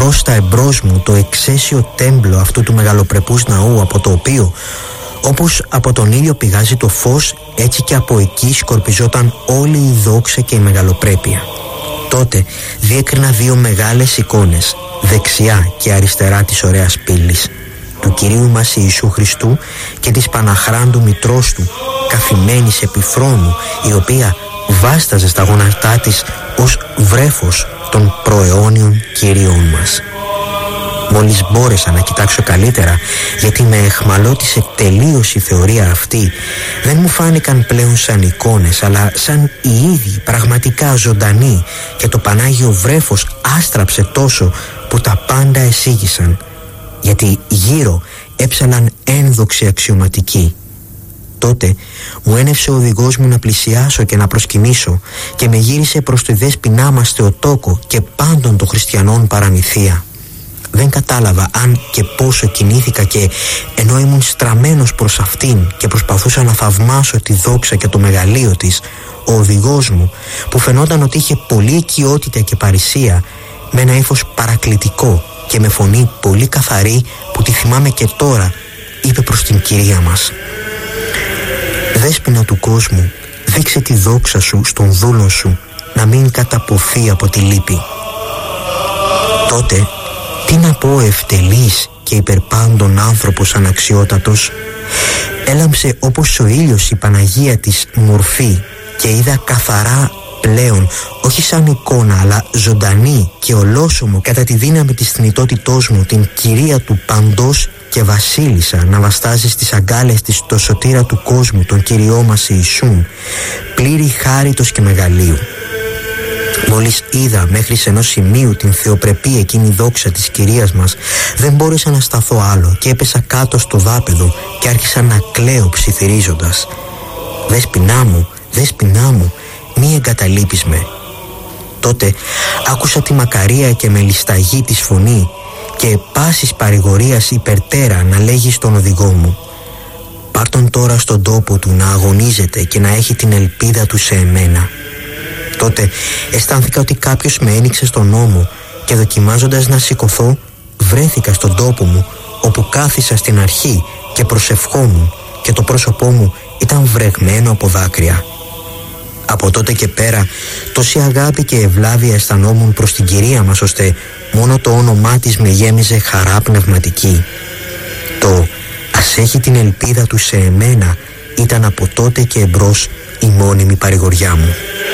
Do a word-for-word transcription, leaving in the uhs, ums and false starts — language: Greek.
πρόστα εμπρός μου το εξαίσιο τέμπλο αυτού του μεγαλοπρεπούς ναού, από το οποίο, όπως από τον ήλιο πηγάζει το φως, έτσι και από εκεί σκορπιζόταν όλη η δόξα και η μεγαλοπρέπεια. Τότε διέκρινα δύο μεγάλες εικόνες, δεξιά και αριστερά της ωραίας πύλης, του Κυρίου μας Ιησού Χριστού και της Παναχράντου μητρός του, καθημένης επί θρόνου, η οποία βάσταζε στα γόνατά της ως βρέφος των προαιώνιων Κυρίων μας. Μόλις μπόρεσα να κοιτάξω καλύτερα, γιατί με εχμαλώτισε τελείως η θεωρία αυτή, δεν μου φάνηκαν πλέον σαν εικόνες, αλλά σαν οι ίδιοι πραγματικά ζωντανοί, και το Πανάγιο βρέφος άστραψε τόσο που τα πάντα εσίγησαν, γιατί γύρω έψαλαν ένδοξοι αξιωματικοί. Τότε μου ένευσε ο οδηγός μου να πλησιάσω και να προσκυνήσω, και με γύρισε προς τη δέσποινά μας Θεοτόκο και πάντων των χριστιανών παραμυθία. Δεν κατάλαβα αν και πόσο κινήθηκα, και ενώ ήμουν στραμμένος προς αυτήν και προσπαθούσα να θαυμάσω τη δόξα και το μεγαλείο της, ο οδηγός μου, που φαινόταν ότι είχε πολλή οικειότητα και παρησία, με ένα ύφος παρακλητικό και με φωνή πολύ καθαρή που τη θυμάμαι και τώρα, είπε προς την Κυρία μας: «Δέσποινα του κόσμου, δείξε τη δόξα σου στον δούλο σου, να μην καταποθεί από τη λύπη». Τότε τι να πω, ευτελής και υπερπάντων άνθρωπος αναξιότατος, έλαμψε όπως ο ήλιος η Παναγία της μορφή, και είδα καθαρά πλέον, όχι σαν εικόνα αλλά ζωντανή και ολόσωμο κατά τη δύναμη της θνητότητός μου, την Κυρία του παντός και Βασίλισσα να βαστάζει στις αγκάλες της το σωτήρα του κόσμου, τον Κυριό μας Ιησούν, πλήρη χάριτος και μεγαλείου. Μόλις είδα μέχρι σε ενός σημείου την θεοπρεπή εκείνη δόξα της Κυρίας μας, δεν μπόρεσα να σταθώ άλλο και έπεσα κάτω στο δάπεδο και άρχισα να κλαίω ψιθυρίζοντας: «Δέσποινά μου, δέσποινά μου, μη εγκαταλείπεις με». Τότε άκουσα τη μακαρία και μελισταγή της φωνή και πάσης παρηγορίας υπερτέρα να λέγει στον οδηγό μου: «Πάρ' τον τώρα στον τόπο του να αγωνίζεται και να έχει την ελπίδα του σε εμένα». Τότε αισθάνθηκα ότι κάποιος με ένοιξε στον ώμο, και δοκιμάζοντας να σηκωθώ, βρέθηκα στον τόπο μου, όπου κάθισα στην αρχή και προσευχόμουν, και το πρόσωπό μου ήταν βρεγμένο από δάκρυα. Από τότε και πέρα τόση αγάπη και ευλάβεια αισθανόμουν προς την Κυρία μας, ώστε μόνο το όνομά της με γέμιζε χαρά πνευματική. Το «ας έχει την ελπίδα του σε εμένα» ήταν από τότε και εμπρός η μόνιμη παρηγοριά μου.